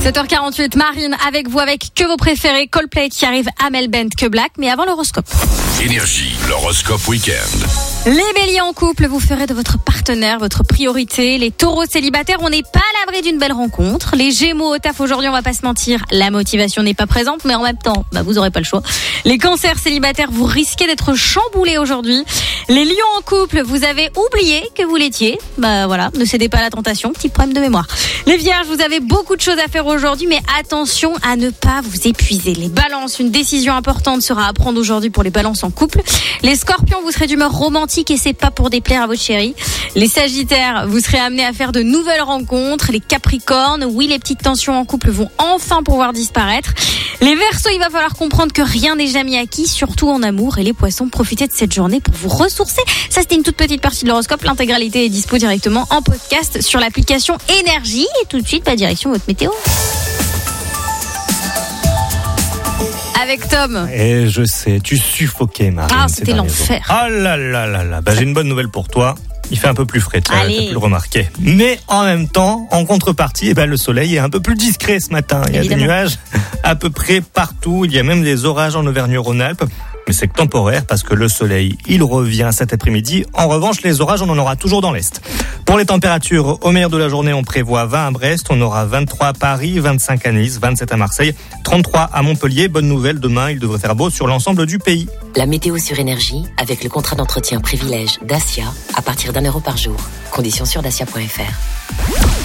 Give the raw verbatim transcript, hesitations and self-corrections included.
sept heures quarante-huit, Marine avec vous avec que vos préférés, Coldplay qui arrive, Amel Bent, que Black, mais avant l'horoscope. Énergie, l'horoscope week-end. Les béliers en couple, vous ferez de votre partenaire votre priorité. Les taureaux célibataires, on n'est pas à l'abri d'une belle rencontre. Les gémeaux au taf aujourd'hui, on va pas se mentir, la motivation n'est pas présente, mais en même temps, bah, vous aurez pas le choix. Les cancers célibataires, vous risquez d'être chamboulés aujourd'hui. Les lions en couple, vous avez oublié que vous l'étiez. Bah voilà, ne cédez pas à la tentation, petit problème de mémoire. Les vierges, vous avez beaucoup de choses à faire aujourd'hui, mais attention à ne pas vous épuiser. Les balances, une décision importante sera à prendre aujourd'hui pour les balances en couple. Les scorpions, vous serez d'humeur romantique et c'est pas pour déplaire à votre chérie. Les sagittaires, vous serez amenés à faire de nouvelles rencontres. Les capricornes, oui, les petites tensions en couple vont enfin pouvoir disparaître. Les verseaux, il va falloir comprendre que rien n'est jamais acquis, surtout en amour. Et les poissons, profitez de cette journée pour vous ressourcer. Ça, c'était une toute petite partie de l'horoscope. L'intégralité est dispo directement en podcast sur l'application Énergie. Et tout de suite, bah, direction votre météo. Avec Tom. Et je sais, tu suffoquais, Marine. Ah, c'était l'enfer. Ah là là là là. Bah, j'ai une bonne nouvelle pour toi. Il fait un peu plus frais, tu as pu le remarquer. Mais en même temps, en contrepartie, eh ben, le soleil est un peu plus discret ce matin. Il y a Évidemment. des nuages à peu près partout. Il y a même des orages en Auvergne-Rhône-Alpes. Mais c'est temporaire parce que le soleil, il revient cet après-midi. En revanche, les orages, on en aura toujours dans l'Est. Pour les températures, au meilleur de la journée, on prévoit vingt à Brest, on aura vingt-trois à Paris, vingt-cinq à Nice, vingt-sept à Marseille, trente-trois à Montpellier. Bonne nouvelle, demain, il devrait faire beau sur l'ensemble du pays. La météo sur Énergie, avec le contrat d'entretien privilège Dacia, à partir d'un euro par jour. Conditions sur dacia point f r.